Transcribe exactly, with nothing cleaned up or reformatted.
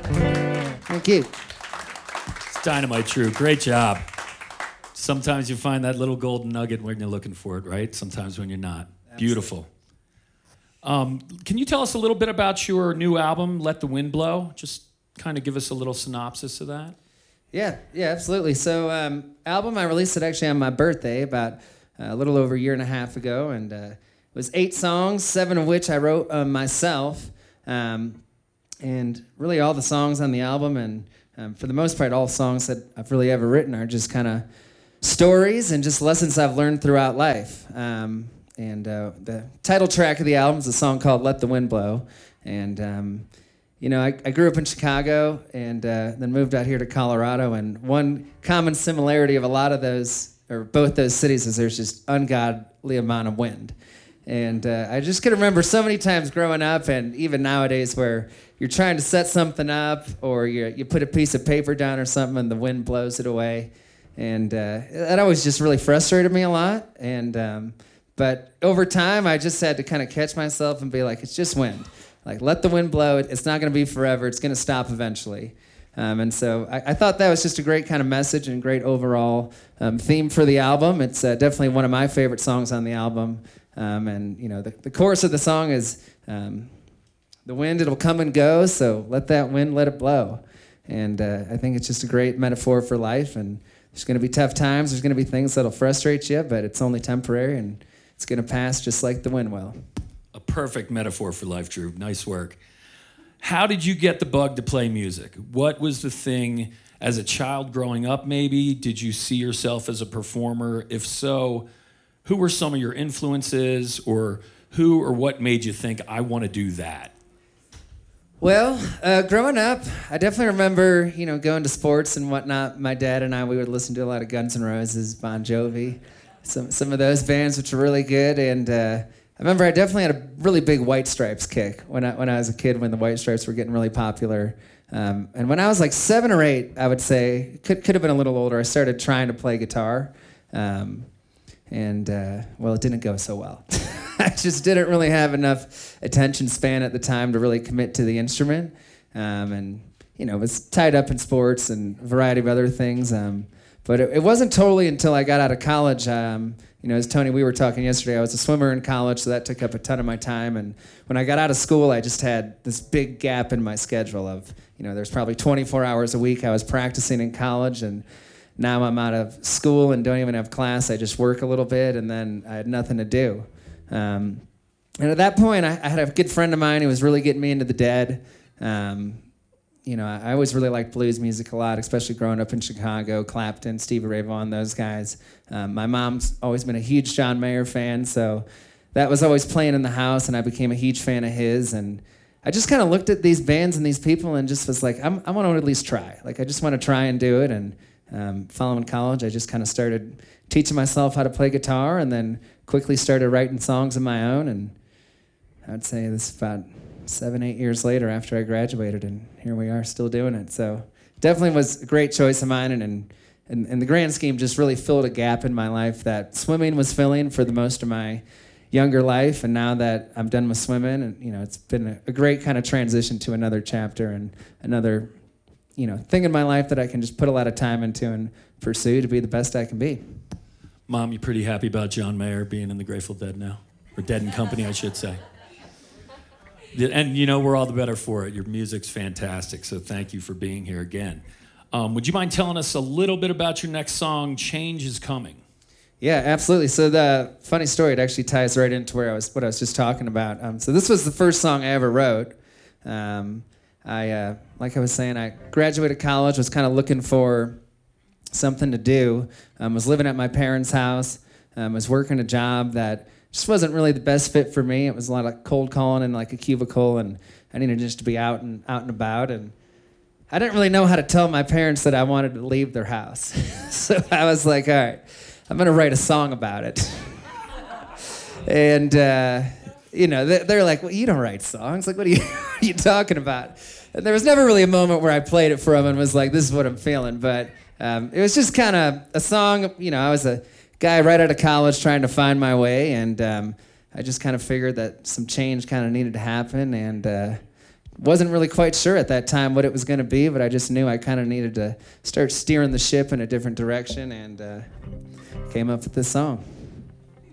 Thank you. It's dynamite, Drew. Great job. Sometimes you find that little golden nugget when you're looking for it, right? Sometimes when you're not. Absolutely. Beautiful. Um, can you tell us a little bit about your new album, Let the Wind Blow? Just kind of give us a little synopsis of that. Yeah, yeah, absolutely. So, um, album, I released it actually on my birthday about uh, a little over a year and a half ago, and uh, it was eight songs, seven of which I wrote uh, myself, um, and really all the songs on the album, and um, for the most part, all songs that I've really ever written are just kind of stories and just lessons I've learned throughout life. Um, and uh, the title track of the album is a song called Let the Wind Blow, and um, You know, I, I grew up in Chicago and uh, then moved out here to Colorado, and one common similarity of a lot of those, or both those cities, is there's just ungodly amount of wind. And uh, I just can remember so many times growing up, and even nowadays, where you're trying to set something up, or you you put a piece of paper down or something, and the wind blows it away. And uh, that always just really frustrated me a lot. And um, but over time, I just had to kind of catch myself and be like, it's just wind. Like, let the wind blow. It's not going to be forever. It's going to stop eventually. Um, and so I, I thought that was just a great kind of message and great overall um, theme for the album. It's uh, definitely one of my favorite songs on the album. Um, and, you know, the, the chorus of the song is, um, the wind, it'll come and go, so let that wind, let it blow. And uh, I think it's just a great metaphor for life. And there's going to be tough times. There's going to be things that'll frustrate you, but it's only temporary, and it's going to pass just like the wind will. A perfect metaphor for life, Drew. Nice work. How did you get the bug to play music? What was the thing as a child growing up, maybe? Did you see yourself as a performer? If so, who were some of your influences, or who or what made you think, I want to do that? Well, uh, growing up, I definitely remember, you know, going to sports and whatnot. My dad and I, we would listen to a lot of Guns N' Roses, Bon Jovi, some some of those bands, which were really good. And uh, I remember I definitely had a really big White Stripes kick when I when I was a kid, when the White Stripes were getting really popular. Um, and when I was like seven or eight, I would say, could could have been a little older, I started trying to play guitar. Um, and, uh, well, it didn't go so well. I just didn't really have enough attention span at the time to really commit to the instrument. Um, and, you know, was tied up in sports and a variety of other things. Um, but it, it wasn't totally until I got out of college. Um, you know, as Tony, we were talking yesterday, I was a swimmer in college, so that took up a ton of my time. And when I got out of school, I just had this big gap in my schedule of, you know, there's probably twenty-four hours a week I was practicing in college, and now I'm out of school and don't even have class. I just work a little bit, and then I had nothing to do. Um, and at that point, I, I had a good friend of mine who was really getting me into the Dead. Um, you know, I, I always really liked blues music a lot, especially growing up in Chicago, Clapton, Stevie Ray Vaughan, those guys. Um, my mom's always been a huge John Mayer fan, so that was always playing in the house, and I became a huge fan of his. And I just kind of looked at these bands and these people and just was like, I'm, I want to at least try. Like, I just want to try and do it. And um, following college, I just kind of started teaching myself how to play guitar, and then quickly started writing songs of my own. And I would say this is about seven, eight years later after I graduated, and here we are still doing it. So definitely was a great choice of mine, and in, in, in the grand scheme just really filled a gap in my life that swimming was filling for the most of my younger life. And now that I'm done with swimming, and you know, it's been a, a great kind of transition to another chapter and another, you know, thing in my life that I can just put a lot of time into and pursue to be the best I can be. Mom, you pretty happy about John Mayer being in the Grateful Dead now? Or Dead and Company, I should say. And, you know, we're all the better for it. Your music's fantastic, so thank you for being here again. Um, would you mind telling us a little bit about your next song, Change is Coming? Yeah, absolutely. So the funny story, it actually ties right into where I was, what I was just talking about. Um, so this was the first song I ever wrote. Um, I, uh, like I was saying, I graduated college, was kind of looking for something to do. Um, was living at my parents' house. Um, was working a job that just wasn't really the best fit for me. It was a lot of cold calling in like a cubicle, and I needed just to be out and out and about. And I didn't really know how to tell my parents that I wanted to leave their house. So I was like, all right, I'm gonna write a song about it. And uh, you know, they're like, well, you don't write songs. Like, what are you, what are you talking about? And there was never really a moment where I played it for them and was like, this is what I'm feeling. But um, it was just kind of a song. You know, I was a guy right out of college trying to find my way, and um, I just kind of figured that some change kind of needed to happen, and uh, wasn't really quite sure at that time what it was going to be, but I just knew I kind of needed to start steering the ship in a different direction, and uh, came up with this song.